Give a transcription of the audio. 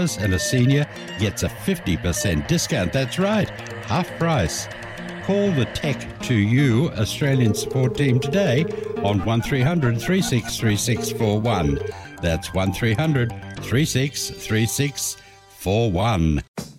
apprentice and a senior gets a 50% discount. That's right, half price. Call the Tech to You Australian support team today on 1300 363641. That's 1300 363641.